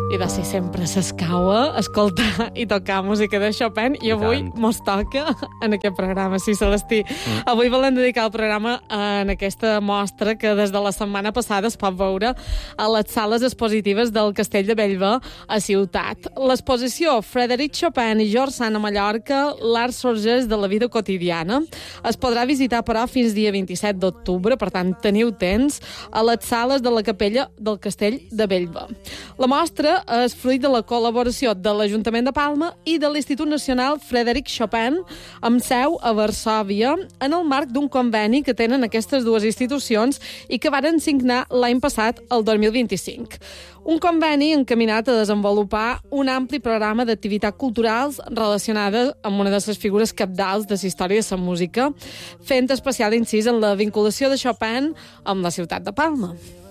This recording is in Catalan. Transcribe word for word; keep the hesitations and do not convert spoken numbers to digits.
I de ser sempre s'escaua escoltar i tocar música de Chopin i avui mos toca en aquest programa, sí, Celestí. Mm. Avui volem dedicar el programa en aquesta mostra que des de la setmana passada es pot veure a les sales expositives del Castell de Bellver a Ciutat. L'exposició Frédéric Chopin i George Sand a Mallorca, l'art sorgeix de la vida quotidiana. Es podrà visitar, però, fins dia vint-i-set d'octubre, per tant, teniu temps, a les sales de la capella del Castell de Bellver. La mostra és fruit de la col·laboració de l'Ajuntament de Palma i de l'Institut Nacional Frédéric Chopin, amb seu a Varsòvia, en el marc d'un conveni que tenen aquestes dues institucions i que varen signar l'any passat, el dos mil vint-i-cinc. Un conveni encaminat a desenvolupar un ampli programa d'activitats culturals relacionades amb una de les figures cabdals de la història de la música, fent especial incís en la vinculació de Chopin amb la ciutat de Palma.